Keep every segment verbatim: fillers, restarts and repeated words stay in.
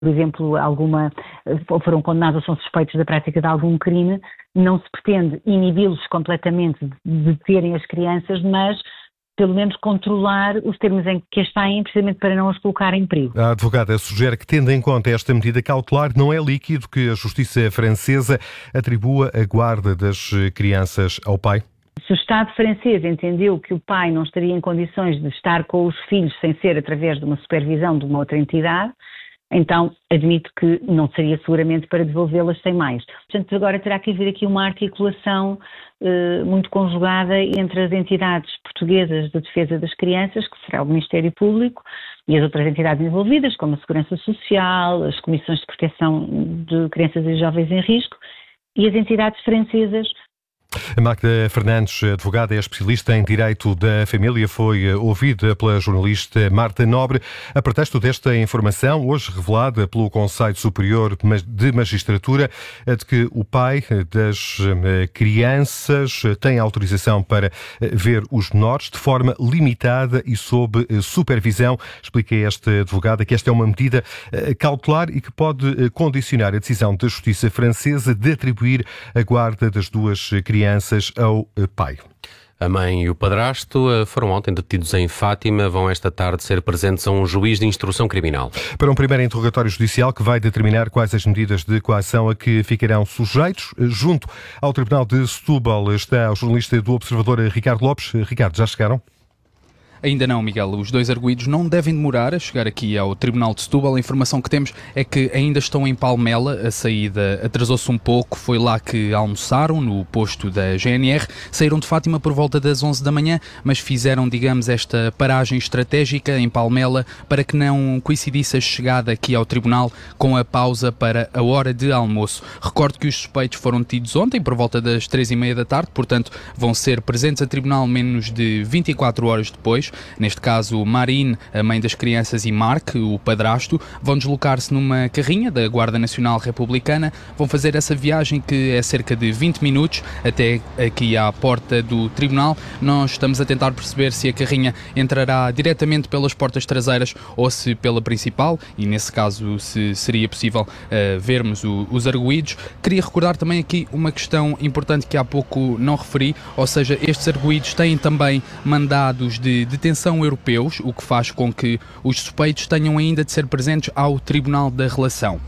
por exemplo, alguma, foram condenados ou são suspeitos da prática de algum crime, não se pretende inibi-los completamente de terem as crianças, mas pelo menos controlar os termos em que as têm, precisamente para não as colocar em perigo. A advogada sugere que, tendo em conta esta medida cautelar, não é líquido que a justiça francesa atribua a guarda das crianças ao pai. Se o Estado francês entendeu que o pai não estaria em condições de estar com os filhos sem ser através de uma supervisão de uma outra entidade, então admito que não seria seguramente para devolvê-las sem mais. Portanto, agora terá que haver aqui uma articulação eh, muito conjugada entre as entidades portuguesas de defesa das crianças, que será o Ministério Público, e as outras entidades envolvidas, como a Segurança Social, as Comissões de Proteção de Crianças e Jovens em Risco, e as entidades francesas. A Magda Fernandes, advogada e especialista em Direito da Família, foi ouvida pela jornalista Marta Nobre a pretexto desta informação, hoje revelada pelo Conselho Superior de Magistratura, de que o pai das crianças tem autorização para ver os menores de forma limitada e sob supervisão. Explica esta advogada que esta é uma medida cautelar e que pode condicionar a decisão da Justiça francesa de atribuir a guarda das duas crianças crianças ao pai. A mãe e o padrasto foram ontem detidos em Fátima, vão esta tarde ser presentes a um juiz de instrução criminal. Para um primeiro interrogatório judicial que vai determinar quais as medidas de coação a que ficarão sujeitos. Junto ao Tribunal de Setúbal está o jornalista do Observador Ricardo Lopes. Ricardo, já chegaram? Ainda não, Miguel. Os dois arguidos não devem demorar a chegar aqui ao Tribunal de Setúbal. A informação que temos é que ainda estão em Palmela. A saída atrasou-se um pouco. Foi lá que almoçaram, no posto da G N R. Saíram de Fátima por volta das onze da manhã, mas fizeram, digamos, esta paragem estratégica em Palmela para que não coincidisse a chegada aqui ao Tribunal com a pausa para a hora de almoço. Recordo que os suspeitos foram detidos ontem por volta das três e meia da tarde, portanto vão ser presentes a Tribunal menos de vinte e quatro horas depois. Neste caso, Marine, a mãe das crianças, e Marc, o padrasto, vão deslocar-se numa carrinha da Guarda Nacional Republicana, vão fazer essa viagem que é cerca de vinte minutos até aqui à porta do Tribunal. Nós estamos a tentar perceber se a carrinha entrará diretamente pelas portas traseiras ou se pela principal, e nesse caso se seria possível uh, vermos o, os arguídos. Queria recordar também aqui uma questão importante que há pouco não referi, ou seja, estes arguídos têm também mandados de detenção europeus, o que faz com que os suspeitos tenham ainda de ser presentes ao Tribunal da Relação.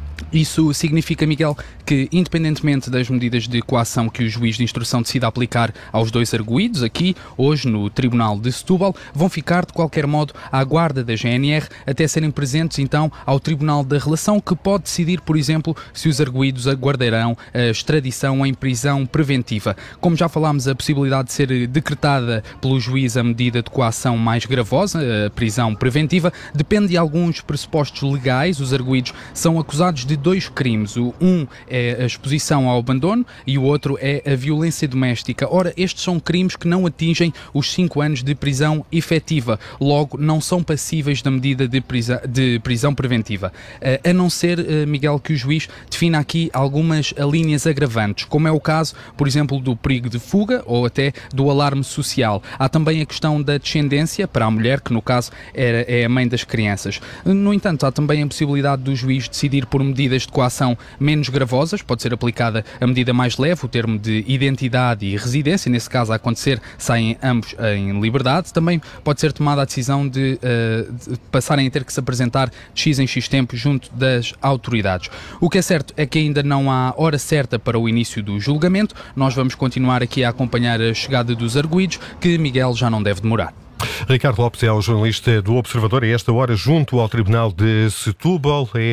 Isso significa, Miguel, que independentemente das medidas de coação que o juiz de instrução decida aplicar aos dois arguídos, aqui, hoje no Tribunal de Setúbal, vão ficar de qualquer modo à guarda da G N R até serem presentes então ao Tribunal da Relação, que pode decidir, por exemplo, se os arguídos aguardarão a extradição em prisão preventiva. Como já falámos, a possibilidade de ser decretada pelo juiz a medida de coação mais gravosa, a prisão preventiva, depende de alguns pressupostos legais. Os arguídos são acusados de dois crimes. O um é a exposição ao abandono e o outro é a violência doméstica. Ora, estes são crimes que não atingem os cinco anos de prisão efetiva, logo não são passíveis da medida de prisão, de prisão preventiva. A não ser, Miguel, que o juiz defina aqui algumas linhas agravantes, como é o caso, por exemplo, do perigo de fuga ou até do alarme social. Há também a questão da descendência para a mulher, que no caso é, é a mãe das crianças. No entanto, há também a possibilidade do juiz decidir por medidas de coação menos gravosas. Pode ser aplicada a medida mais leve, o termo de identidade e residência. Nesse caso, a acontecer, saem ambos em liberdade. Também pode ser tomada a decisão de, uh, de passarem a ter que se apresentar de X em X tempo junto das autoridades. O que é certo é que ainda não há hora certa para o início do julgamento. Nós vamos continuar aqui a acompanhar a chegada dos arguídos, que, Miguel, já não deve demorar. Ricardo Lopes é o jornalista do Observador, a esta hora junto ao Tribunal de Setúbal. É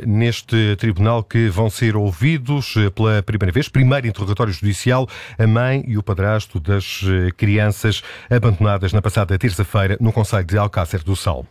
neste tribunal que vão ser ouvidos pela primeira vez, primeiro interrogatório judicial, a mãe e o padrasto das crianças abandonadas na passada terça-feira no concelho de Alcácer do Sal.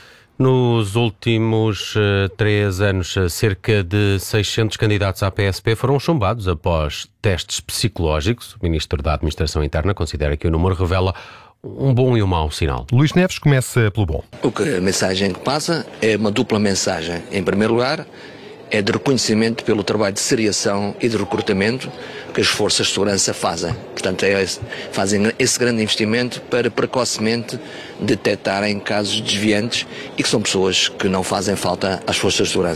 Nos últimos uh, três anos, cerca de seiscentos candidatos à P S P foram chumbados após testes psicológicos. O Ministro da Administração Interna considera que o número revela um bom e um mau sinal. Luís Neves começa pelo bom. O que a mensagem que passa é uma dupla mensagem. Em primeiro lugar, é de reconhecimento pelo trabalho de seriação e de recrutamento que as forças de segurança fazem. Portanto, é, fazem esse grande investimento para precocemente detectarem casos desviantes e que são pessoas que não fazem falta às forças de segurança.